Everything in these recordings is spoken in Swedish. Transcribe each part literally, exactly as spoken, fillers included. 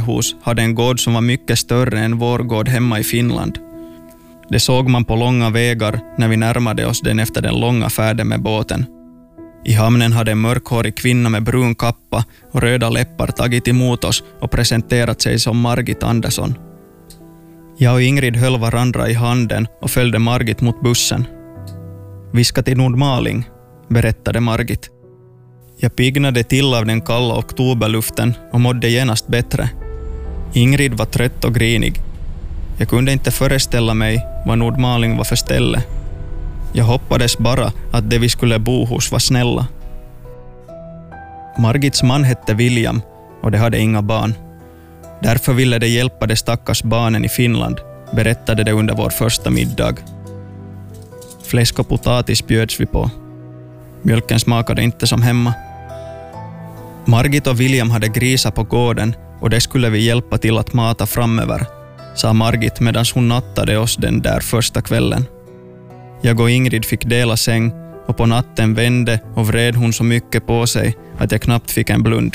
Bryhus hade en gård som var mycket större än vår gård hemma i Finland. Det såg man på långa vägar när vi närmade oss den efter den långa färden med båten. I hamnen hade en mörkhårig kvinna med brun kappa och röda läppar tagit emot oss och presenterat sig som Margit Andersson. Jag och Ingrid höll varandra i handen och följde Margit mot bussen. Vi ska till Nordmaling, berättade Margit. Jag pignade till av den kalla oktoberluften och mådde genast bättre. Ingrid var trött och grinig. Jag kunde inte föreställa mig vad Nordmaling var för ställe. Jag hoppades bara att det vi skulle bo hos var snälla. Margits man hette William och de hade inga barn. Därför ville de hjälpa de stackars barnen i Finland, berättade de under vår första middag. Fläsk och potatis bjöds vi på. Mjölken smakade inte som hemma. Margit och William hade grisar på gården och det skulle vi hjälpa till att mata framöver, sa Margit medan hon nattade oss den där första kvällen. Jag och Ingrid fick dela säng och på natten vände och vred hon så mycket på sig att jag knappt fick en blund.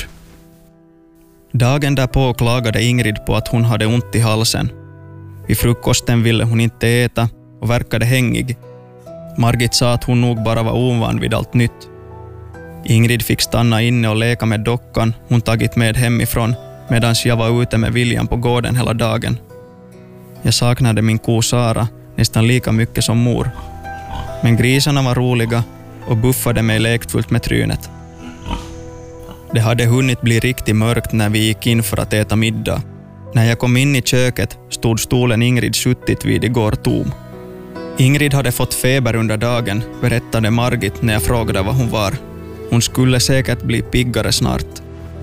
Dagen därpå klagade Ingrid på att hon hade ont i halsen. Vid frukosten ville hon inte äta och verkade hängig. Margit sa att hon nog bara var ovan vid allt nytt. Ingrid fick stanna inne och leka med dockan hon tagit med hemifrån medan jag var ute med William på gården hela dagen. Jag saknade min ko Sara nästan lika mycket som mor. Men grisarna var roliga och buffade mig lekfullt med trynet. Det hade hunnit bli riktigt mörkt när vi gick in för att äta middag. När jag kom in i köket stod stolen Ingrid suttit vid igår tom. Ingrid hade fått feber under dagen, berättade Margit när jag frågade vad hon var. Hon skulle säkert bli piggare snart.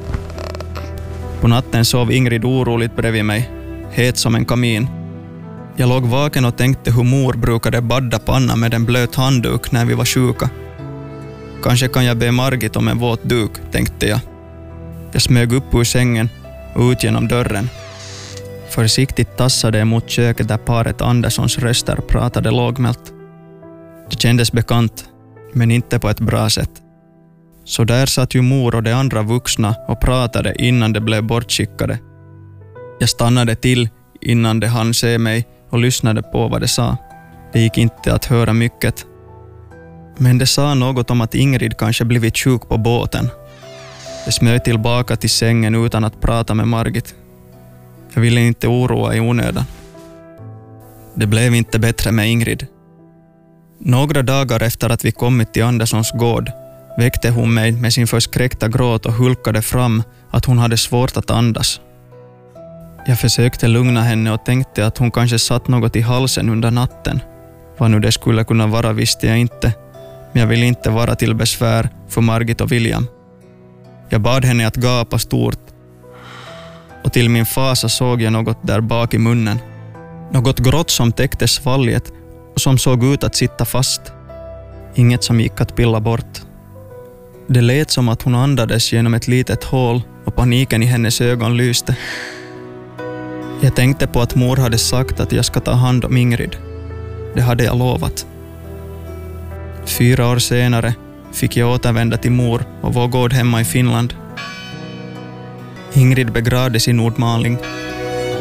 På natten sov Ingrid oroligt bredvid mig, het som en kamin. Jag låg vaken och tänkte hur mor brukade badda panna med en blöt handduk när vi var sjuka. Kanske kan jag be Margit om en våt duk, tänkte jag. Jag smög upp ur sängen och ut genom dörren. Försiktigt tassade jag mot köket där paret Anderssons röster pratade lågmält. Det kändes bekant, men inte på ett bra sätt. Så där satt ju mor och de andra vuxna och pratade innan de blev bortskickade. Jag stannade till innan de hann se mig och lyssnade på vad de sa. Det gick inte att höra mycket. Men de sa något om att Ingrid kanske blivit sjuk på båten. Jag smög tillbaka till sängen utan att prata med Margit. Jag ville inte oroa i onödan. Det blev inte bättre med Ingrid. Några dagar efter att vi kommit till Anderssons gård väckte hon mig med sin förskräckta gråt och hulkade fram att hon hade svårt att andas. Jag försökte lugna henne och tänkte att hon kanske satt något i halsen under natten. Vad nu det skulle kunna vara visste jag inte, men jag ville inte vara till besvär för Margit och William. Jag bad henne att gapa stort och till min fasa såg jag något där bak i munnen. Något grått som täckte svalget och som såg ut att sitta fast. Inget som gick att pilla bort. Det lät som att hon andades genom ett litet hål och paniken i hennes ögon lyste. Jag tänkte på att mor hade sagt att jag ska ta hand om Ingrid. Det hade jag lovat. Fyra år senare fick jag återvända till mor och vår gård hemma i Finland. Ingrid begravdes i Nordmaling